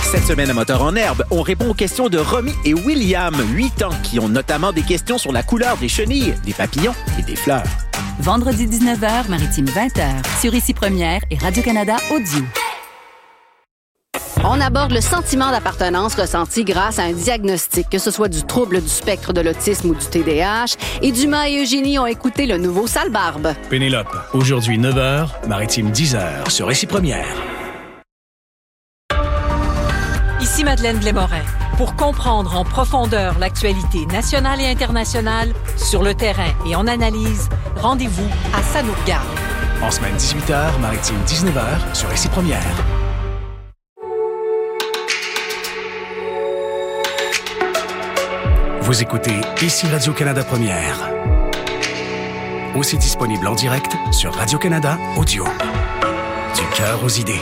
Cette semaine à Moteur en herbe, on répond aux questions de Romy et William, 8 ans, qui ont notamment des questions sur la couleur des chenilles, des papillons et des fleurs. Vendredi 19h, Maritime 20h, sur Ici Première et Radio-Canada Audio. On aborde le sentiment d'appartenance ressenti grâce à un diagnostic, que ce soit du trouble du spectre de l'autisme ou du TDAH. Et Dumas et Eugénie ont écouté le nouveau Sale Barbe. Pénélope, aujourd'hui 9h, Maritime 10h, sur Ici Première. Ici Madeleine Blais-Morin. Pour comprendre en profondeur l'actualité nationale et internationale, sur le terrain et en analyse, rendez-vous à Ça nous regarde. En semaine 18h, Maritime 19h, sur Ici Première. Vous écoutez Ici Radio-Canada Première. Aussi disponible en direct sur Radio-Canada Audio. Du cœur aux idées.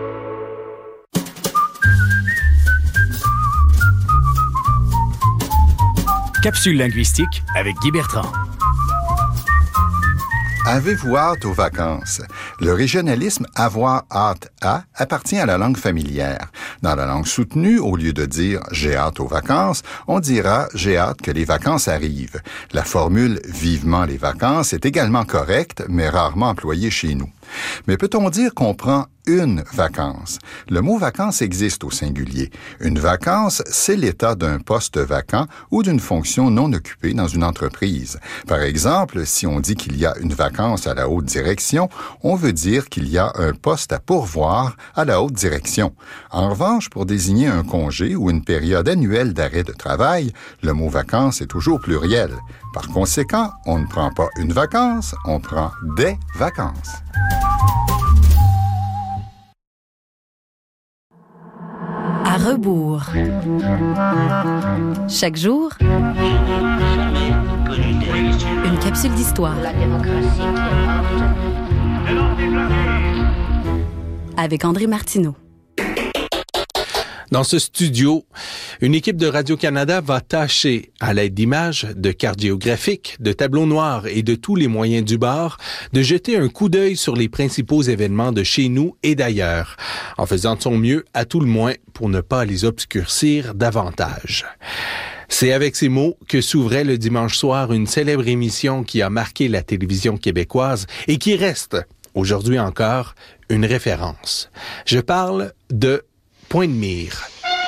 Capsule linguistique avec Guy Bertrand. Avez-vous hâte aux vacances? Le régionalisme « avoir hâte à » appartient à la langue familière. Dans la langue soutenue, au lieu de dire « j'ai hâte aux vacances », on dira « j'ai hâte que les vacances arrivent ». La formule « vivement les vacances » est également correcte, mais rarement employée chez nous. Mais peut-on dire qu'on prend une vacance? Le mot vacances existe au singulier. Une vacance, c'est l'état d'un poste vacant ou d'une fonction non occupée dans une entreprise. Par exemple, si on dit qu'il y a une vacance à la haute direction, on veut dire qu'il y a un poste à pourvoir à la haute direction. En revanche, pour désigner un congé ou une période annuelle d'arrêt de travail, le mot vacances est toujours pluriel. Par conséquent, on ne prend pas une vacance, on prend des vacances. À rebours. Chaque jour, une capsule d'histoire. Avec André Martineau. Dans ce studio, une équipe de Radio-Canada va tâcher, à l'aide d'images, de cartes géographiques, de tableaux noirs et de tous les moyens du bord, de jeter un coup d'œil sur les principaux événements de chez nous et d'ailleurs, en faisant de son mieux, à tout le moins, pour ne pas les obscurcir davantage. C'est avec ces mots que s'ouvrait le dimanche soir une célèbre émission qui a marqué la télévision québécoise et qui reste, aujourd'hui encore, une référence. Je parle de Point de mire.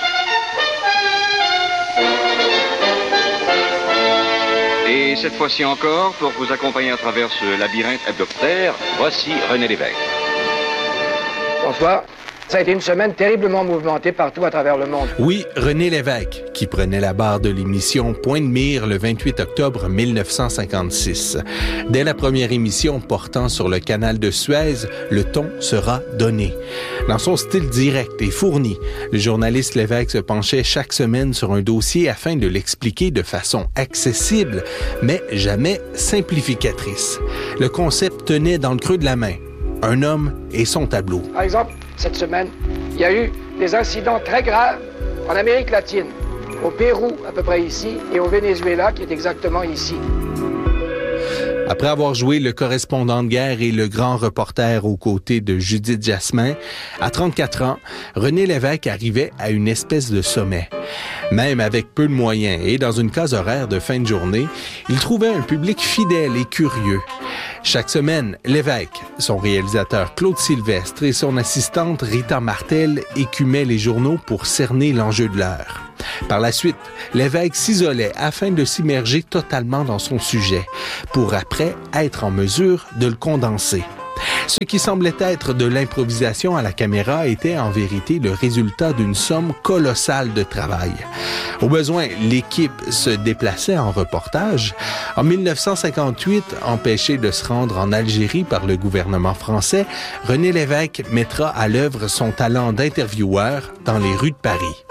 Et cette fois-ci encore, pour vous accompagner à travers ce labyrinthe hebdomadaire, voici René Lévesque. Bonsoir. Ça a été une semaine terriblement mouvementée partout à travers le monde. Oui, René Lévesque, qui prenait la barre de l'émission Point de mire le 28 octobre 1956. Dès la première émission portant sur le canal de Suez, le ton sera donné. Dans son style direct et fourni, le journaliste Lévesque se penchait chaque semaine sur un dossier afin de l'expliquer de façon accessible, mais jamais simplificatrice. Le concept tenait dans le creux de la main. Un homme et son tableau. Par exemple, cette semaine, il y a eu des incidents très graves en Amérique latine, au Pérou, à peu près ici, et au Venezuela, qui est exactement ici. Après avoir joué le correspondant de guerre et le grand reporter aux côtés de Judith Jasmin, à 34 ans, René Lévesque arrivait à une espèce de sommet. Même avec peu de moyens et dans une case horaire de fin de journée, il trouvait un public fidèle et curieux. Chaque semaine, Lévesque, son réalisateur Claude Sylvestre et son assistante Rita Martel écumaient les journaux pour cerner l'enjeu de l'heure. Par la suite, Lévesque s'isolait afin de s'immerger totalement dans son sujet, pour après être en mesure de le condenser. Ce qui semblait être de l'improvisation à la caméra était en vérité le résultat d'une somme colossale de travail. Au besoin, l'équipe se déplaçait en reportage. En 1958, empêché de se rendre en Algérie par le gouvernement français, René Lévesque mettra à l'œuvre son talent d'intervieweur dans les rues de Paris.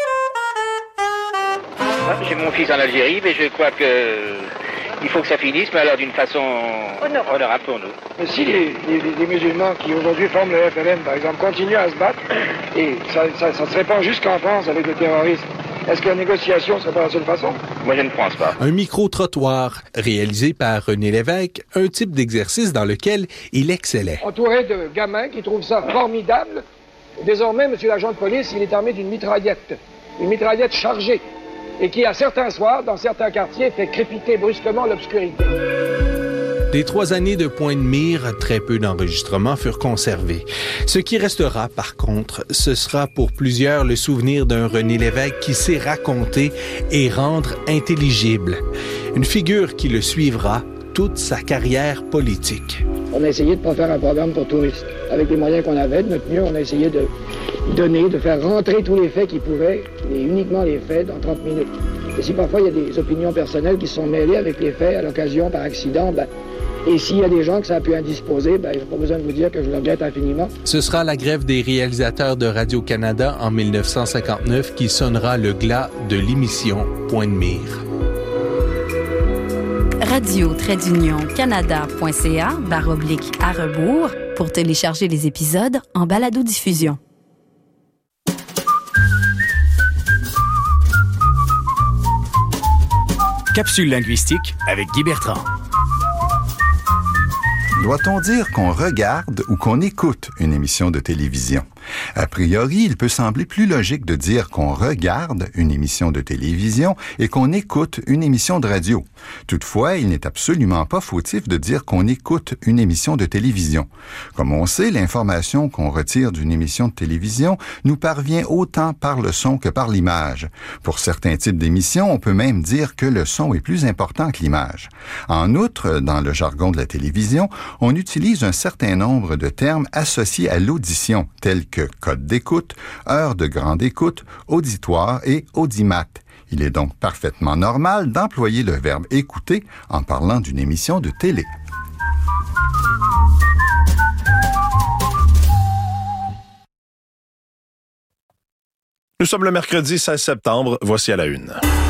J'ai mon fils en Algérie, mais je crois que il faut que ça finisse, mais alors d'une façon honorable pour nous. Mais si les musulmans qui aujourd'hui forment le FLN, par exemple, continuent à se battre, et ça se répand jusqu'en France avec le terrorisme, est-ce que la négociation ne serait pas la seule façon? Moi, je ne pense pas. Un micro-trottoir, réalisé par René Lévesque, un type d'exercice dans lequel il excellait. Entouré de gamins qui trouvent ça formidable, Désormais, monsieur l'agent de police, il est armé d'une mitraillette chargée, et qui, à certains soirs, dans certains quartiers, fait crépiter brusquement l'obscurité. Des 3 années de point de mire, très peu d'enregistrements furent conservés. Ce qui restera, par contre, ce sera pour plusieurs le souvenir d'un René Lévesque qui sait raconter et rendre intelligible. Une figure qui le suivra toute sa carrière politique. On a essayé de ne pas faire un programme pour touristes. Avec les moyens qu'on avait, de notre mieux, on a essayé de donner, de faire rentrer tous les faits qu'ils pouvaient, et uniquement les faits, dans 30 minutes. Et si parfois il y a des opinions personnelles qui sont mêlées avec les faits à l'occasion, par accident, et s'il y a des gens que ça a pu indisposer, je n'ai pas besoin de vous dire que je le regrette infiniment. Ce sera la grève des réalisateurs de Radio-Canada en 1959 qui sonnera le glas de l'émission Point de mire. radio-canada.ca/à pour télécharger les épisodes en balado-diffusion. Capsule linguistique avec Guy Bertrand. Doit-on dire qu'on regarde ou qu'on écoute une émission de télévision? A priori, il peut sembler plus logique de dire qu'on regarde une émission de télévision et qu'on écoute une émission de radio. Toutefois, il n'est absolument pas fautif de dire qu'on écoute une émission de télévision. Comme on sait, l'information qu'on retire d'une émission de télévision nous parvient autant par le son que par l'image. Pour certains types d'émissions, on peut même dire que le son est plus important que l'image. En outre, dans le jargon de la télévision, on utilise un certain nombre de termes associés à l'audition, tels que code d'écoute, heure de grande écoute, auditoire et audimat. Il est donc parfaitement normal d'employer le verbe écouter en parlant d'une émission de télé. Nous sommes le mercredi 16 septembre. Voici à la une.